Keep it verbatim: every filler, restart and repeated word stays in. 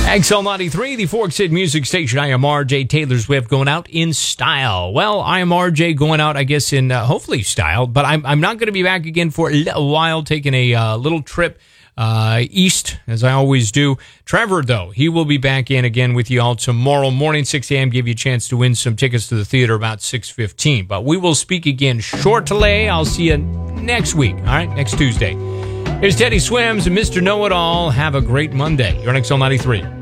X L ninety-three, the Forks Hit Music Station. I am R J Taylor Swift, going out in style. Well, I am R J going out, I guess, in uh, hopefully style, but I'm, I'm not going to be back again for a little while, taking a uh, little trip uh, east, as I always do. Trevor, though, he will be back in again with you all tomorrow morning, six a.m., give you a chance to win some tickets to the theater about six fifteen. But we will speak again shortly. I'll see you next week, all right, next Tuesday. Here's Teddy Swims and Mister Know-It-All. Have a great Monday. You're on X L ninety-three.